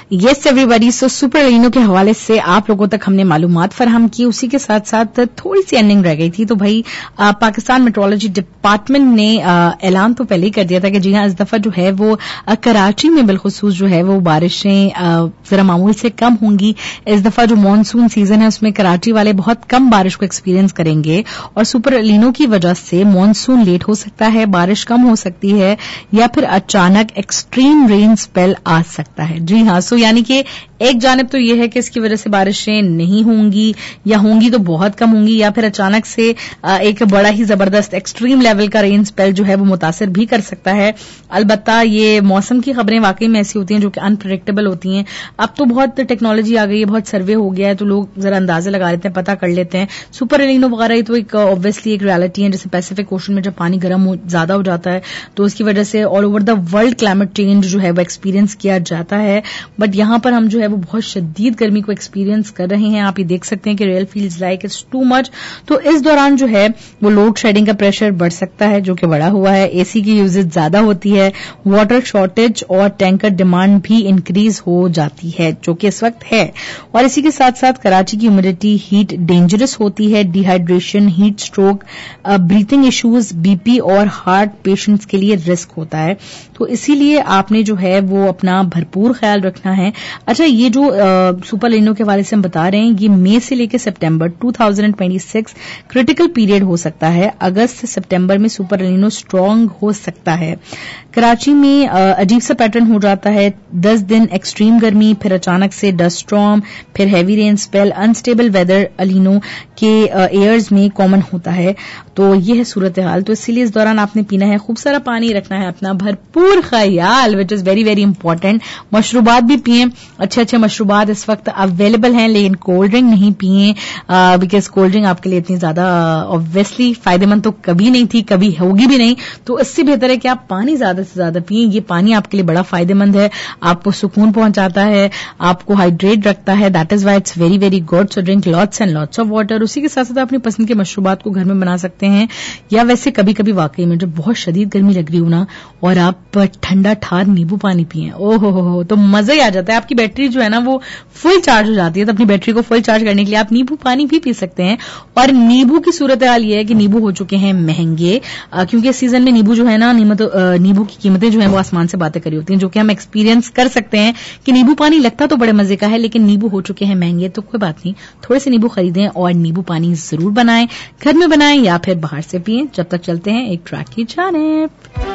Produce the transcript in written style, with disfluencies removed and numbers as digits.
Yes everybody, so super एलिनो के हवाले से आप लोगों तक हमने मालूमात फराहम की, उसी के साथ साथ थोड़ी सी एंडिंग रह गई थी। तो भाई पाकिस्तान मेट्रोलॉजी डिपार्टमेंट ने ऐलान तो पहले ही कर दिया था कि जी हाँ, इस दफा जो है वो कराची में बिलखुसूस जो है वो बारिशें जरा मामूल से कम होंगी। इस दफा जो मानसून सीजन है उसमें कराची वाले बहुत कम बारिश को एक्सपीरियंस करेंगे और सुपर एलिनो की वजह से मानसून लेट हो सकता है, बारिश कम हो सकती है या फिर अचानक एक्सट्रीम रेन स्पेल आ सकता है। जी हाँ, सो यानी कि एक जानिब तो यह है कि इसकी वजह से बारिशें नहीं होंगी या होंगी तो बहुत कम होंगी, या फिर अचानक से एक बड़ा ही जबरदस्त एक्सट्रीम लेवल का रेन स्पेल जो है वो मुतासिर भी कर सकता है। अलबत्ता ये मौसम की खबरें वाकई में ऐसी होती हैं जो कि अनप्रेडिक्टेबल होती हैं। अब तो बहुत टेक्नोलॉजी आ गई है, बहुत सर्वे हो गया है, तो लोग जरा अंदाजे लगा लेते हैं, पता कर लेते हैं। सुपर एलिनो वगैरह ये तो एक ऑब्वियसली एक रियलिटी है। जैसे पैसिफिक ओशन में जब पानी गर्म ज्यादा हो जाता है तो उसकी वजह से all over the world climate change जो है वो एक्सपीरियंस किया जाता है, बट यहां पर हम जो है वो बहुत शदीद गर्मी को एक्सपीरियंस कर रहे हैं। आप ये देख सकते हैं कि real feels like it's too much. तो इस दौरान जो है वो लोड शेडिंग का प्रेशर बढ़ सकता है जो कि बढ़ा हुआ है, एसी की यूजेज ज्यादा होती है, वाटर शॉर्टेज और टैंकर डिमांड भी इंक्रीज हो जाती है जो कि इस वक्त है। और इसी के साथ साथ कराची की ह्यूमिडिटी हीट डेंजरस होती है, dehydration, heat stroke, breathing issues, BP और हार्ट पेशेंट्स के लिए रिस्क होता है। तो इसीलिए आपने जो है वो अपना भरपूर ख्याल रखना है। अच्छा, ये जो सुपर एलिनो के हवाले से हम बता रहे हैं, ये मई से लेकर सितंबर 2026 क्रिटिकल पीरियड हो सकता है। अगस्त से सितंबर में सुपर एलिनो स्ट्रांग हो सकता है। कराची में अजीब सा पैटर्न हो जाता है, 10 दिन एक्सट्रीम गर्मी, फिर अचानक से डस्ट स्टॉर्म, फिर heavy rain spell, unstable weather एलिनो के एयर्स में कॉमन होता है। तो ये है सूरत हाल। तो इसीलिए इस दौरान आपने पीना है खूब सारा पानी, रखना है अपना भरपूर ख्याल, which is very very important. मशरूबात भी पिए, अच्छे अच्छे मशरूबात इस वक्त अवेलेबल हैं, लेकिन कोल्ड ड्रिंक नहीं पिए, बिकॉज कोल्ड ड्रिंक आपके लिए इतनी ज्यादा ऑब्वियसली फायदेमंद तो कभी नहीं थी, कभी होगी भी नहीं। तो इससे बेहतर है कि आप पानी ज्यादा से ज्यादा पिए। ये पानी आपके लिए बड़ा फायदेमंद है, आपको सुकून पहुंचाता है, आपको हाइड्रेट रखता है। That is why it's very very good. So drink lots and lots of water. उसी के साथ साथ अपनी पसंद के मशरूबात को घर में बना सकते हैं, या वैसे कभी कभी वाकई में जब बहुत शदीद गर्मी लग रही हो ना और आप ठंडा ठार नींबू पानी पिए, ओहो हो, तो मजा ही आ जाता है। आपकी बैटरी जो है ना वो फुल चार्ज हो जाती है। तो अपनी बैटरी को फुल चार्ज करने के लिए आप नींबू पानी भी पी सकते हैं। और नींबू की सूरत हाल ये है कि नींबू हो चुके हैं महंगे, क्योंकि इस सीजन में नींबू जो है ना, नींबू की कीमतें जो है वो आसमान से बातें करी होती हैं, जो कि हम एक्सपीरियंस कर सकते हैं कि नींबू पानी लगता तो बड़े मजे का है, लेकिन नींबू हो चुके हैं महंगे। तो कोई बात नहीं, थोड़े से नींबू खरीदें और नींबू पानी जरूर बनाएं, घर में बनाएं या फिर बाहर से पिए। जब तक चलते हैं एक ट्रैक की जानिब।